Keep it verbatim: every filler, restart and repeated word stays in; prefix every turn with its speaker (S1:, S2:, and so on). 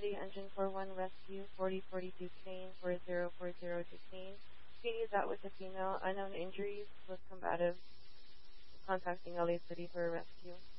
S1: City, Engine four one Rescue, forty forty-two Kane, four zero four zero to Kane. Kane is out with the female, unknown injuries, was combative, contacting L A City for a rescue.